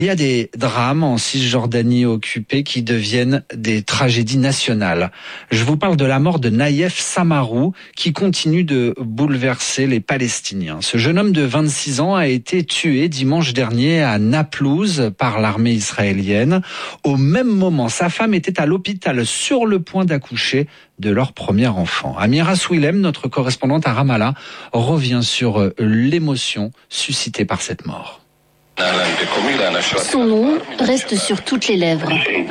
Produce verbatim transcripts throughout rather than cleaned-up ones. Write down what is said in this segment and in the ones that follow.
Il y a des drames en Cisjordanie occupée qui deviennent des tragédies nationales. Je vous parle de la mort de Naïef Samarou qui continue de bouleverser les Palestiniens. Ce jeune homme de vingt-six ans a été tué dimanche dernier à Naplouse par l'armée israélienne. Au même moment, sa femme était à l'hôpital sur le point d'accoucher de leur premier enfant. Amira Swilem, notre correspondante à Ramallah, revient sur l'émotion suscitée par cette mort. Son nom reste sur toutes les lèvres.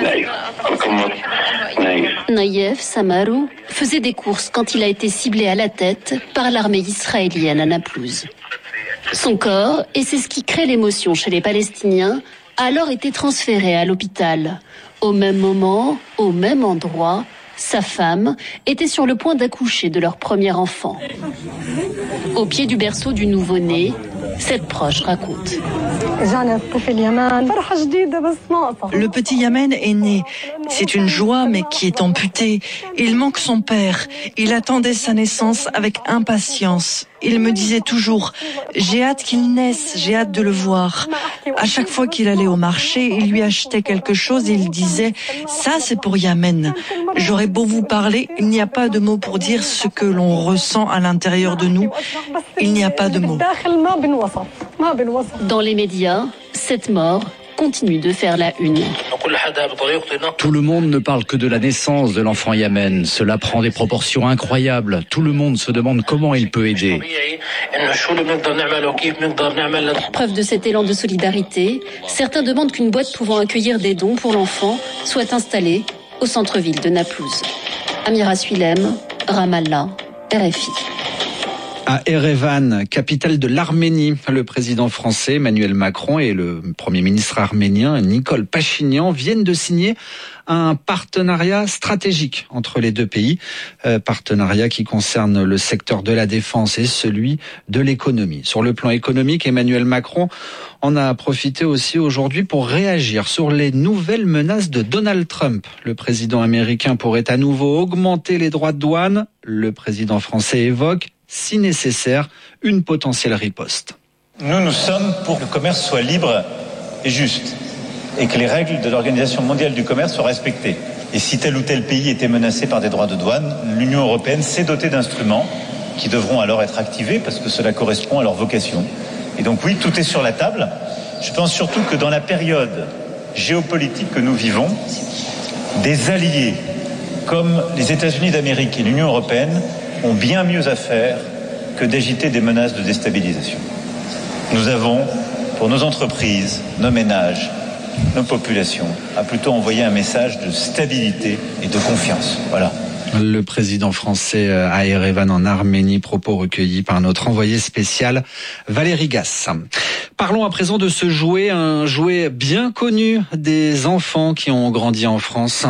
Naïef Samarou faisait des courses quand il a été ciblé à la tête par l'armée israélienne à Naplouse. Son corps, et c'est ce qui crée l'émotion chez les Palestiniens, a alors été transféré à l'hôpital. Au même moment, au même endroit, sa femme était sur le point d'accoucher de leur premier enfant. Au pied du berceau du nouveau-né, cette proche raconte. Le petit Yamen est né. C'est une joie, mais qui est amputée. Il manque son père. Il attendait sa naissance avec impatience. Il me disait toujours « J'ai hâte qu'il naisse, j'ai hâte de le voir ». À chaque fois qu'il allait au marché, il lui achetait quelque chose et il disait « Ça, c'est pour Yamen ». J'aurais beau vous parler, il n'y a pas de mots pour dire ce que l'on ressent à l'intérieur de nous. Il n'y a pas de mots. Dans les médias, cette mort continue de faire la une. Tout le monde ne parle que de la naissance de l'enfant Yamen. Cela prend des proportions incroyables. Tout le monde se demande comment il peut aider. Preuve de cet élan de solidarité, certains demandent qu'une boîte pouvant accueillir des dons pour l'enfant soit installée au centre-ville de Naplouse. Amira Swilem, Ramallah, R F I. À Erevan, capitale de l'Arménie, le président français Emmanuel Macron et le premier ministre arménien Nikol Pachinian viennent de signer un partenariat stratégique entre les deux pays, euh, partenariat qui concerne le secteur de la défense et celui de l'économie. Sur le plan économique, Emmanuel Macron en a profité aussi aujourd'hui pour réagir sur les nouvelles menaces de Donald Trump. Le président américain pourrait à nouveau augmenter les droits de douane. Le président français évoque, si nécessaire, une potentielle riposte. Nous, nous sommes pour que le commerce soit libre et juste, et que les règles de l'Organisation mondiale du commerce soient respectées. Et si tel ou tel pays était menacé par des droits de douane, l'Union européenne s'est dotée d'instruments qui devront alors être activés parce que cela correspond à leur vocation. Et donc oui, tout est sur la table. Je pense surtout que dans la période géopolitique que nous vivons, des alliés comme les États-Unis d'Amérique et l'Union européenne ont bien mieux à faire que d'agiter des menaces de déstabilisation. Nous avons, pour nos entreprises, nos ménages, nos populations, à plutôt envoyer un message de stabilité et de confiance. Voilà. Le président français à Erevan en Arménie, propos recueillis par notre envoyé spécial Valérie Gasse. Parlons à présent de ce jouet, un jouet bien connu des enfants qui ont grandi en France.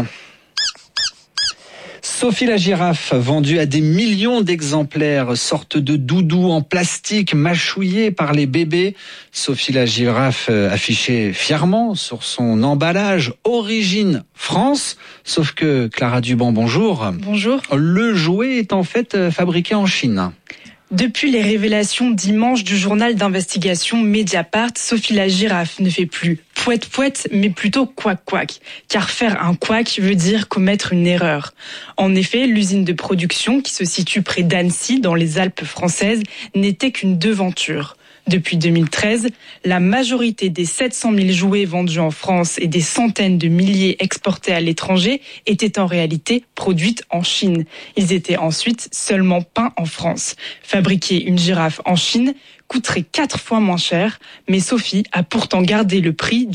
Sophie la girafe, vendue à des millions d'exemplaires, sorte de doudou en plastique mâchouillé par les bébés. Sophie la girafe affichée fièrement sur son emballage origine France. Sauf que Clara Duban, bonjour. Bonjour. Le jouet est en fait fabriqué en Chine. Depuis les révélations dimanche du journal d'investigation Mediapart, Sophie la girafe ne fait plus pouet pouet, mais plutôt couac couac. Car faire un couac veut dire commettre une erreur. En effet, l'usine de production, qui se situe près d'Annecy, dans les Alpes françaises, n'était qu'une devanture. Depuis deux mille treize, la majorité des sept cent mille jouets vendus en France et des centaines de milliers exportés à l'étranger étaient en réalité produites en Chine. Ils étaient ensuite seulement peints en France. Fabriquer une girafe en Chine coûterait quatre fois moins cher, mais Sophie a pourtant gardé le prix